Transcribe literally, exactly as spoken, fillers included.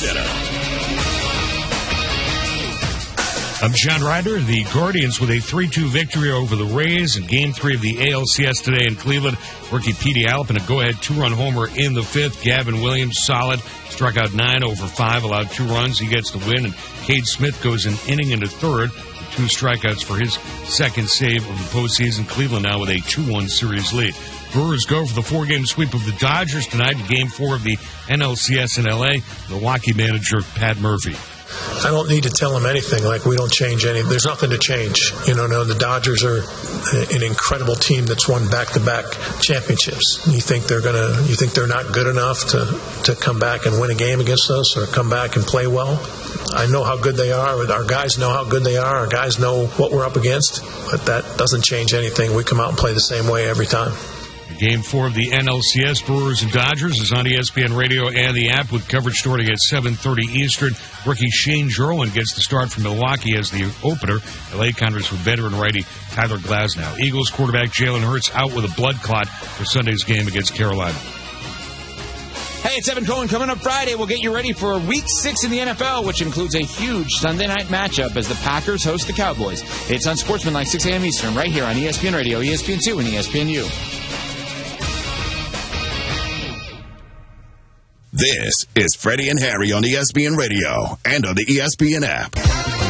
Center. I'm John Ryder. The Guardians with a three two victory over the Rays in Game three of the A L C S today in Cleveland. Rookie Petey Alpin, a go-ahead two-run homer in the fifth. Gavin Williams, solid. Struck out nine over five, allowed two runs. He gets the win. And Cade Smith goes an inning and a third. Two strikeouts for his second save of the postseason. Cleveland now with a two one series lead. Brewers go for the four-game sweep of the Dodgers tonight in Game four of the N L C S in L A. Milwaukee manager Pat Murphy. I don't need to tell them anything. Like, we don't change any. There's nothing to change. You know, no, the Dodgers are an incredible team that's won back-to-back championships. You think they're gonna? You think they're not good enough to to come back and win a game against us, or come back and play well? I know how good they are. Our guys know how good they are. Our guys know what we're up against. But that doesn't change anything. We come out and play the same way every time. Game four of the N L C S, Brewers and Dodgers, is on E S P N Radio and the app with coverage starting at seven thirty Eastern. Rookie Shane Jerwin gets the start from Milwaukee as the opener. L A Converse with veteran righty Tyler Glasnow. Eagles quarterback Jalen Hurts out with a blood clot for Sunday's game against Carolina. Hey, it's Evan Cohen. Coming up Friday, we'll get you ready for Week six in the N F L, which includes a huge Sunday night matchup as the Packers host the Cowboys. It's on Sportsmanlike, six a.m. Eastern, right here on E S P N Radio, E S P N two, and E S P N U. This is Freddie and Harry on E S P N Radio and on the E S P N app.